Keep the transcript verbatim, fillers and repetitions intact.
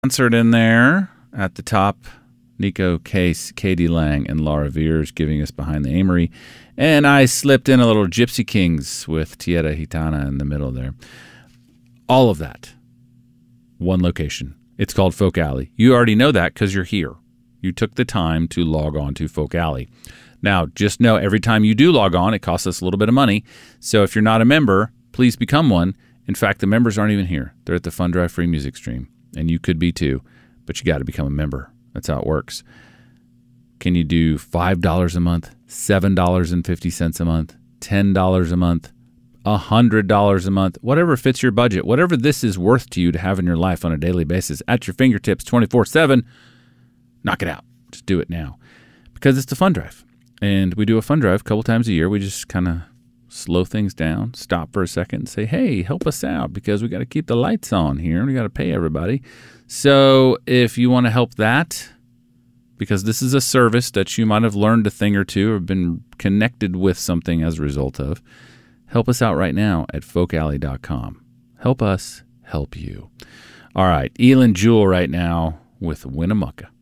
Concert in there at the top. Nico Case, Katie Lang, and Laura Veers giving us Behind the Amory. And I slipped in a little Gypsy Kings with Tierra Gitana in the middle there. All of that. One location. It's called Folk Alley. You already know that because you're here. You took the time to log on to Folk Alley. Now, just know every time you do log on, it costs us a little bit of money. So if you're not a member, please become one. In fact, the members aren't even here. They're at the Fun Drive Free Music Stream. And you could be too, but you got to become a member. That's how it works. Can you do five dollars a month, seven dollars and fifty cents a month, ten dollars a month, one hundred dollars a month, whatever fits your budget, whatever this is worth to you to have in your life on a daily basis at your fingertips twenty-four seven, knock it out. Just do it now because it's the Fun Drive. And we do a Fun Drive a couple times a year. We just kind of slow things down, stop for a second and say, hey, help us out because we got to keep the lights on here and we got to pay everybody. So if you want to help that, because this is a service that you might have learned a thing or two or been connected with something as a result of, help us out right now at folk alley dot com. Help us help you. All right, Elin Jewell right now with Winnemucca.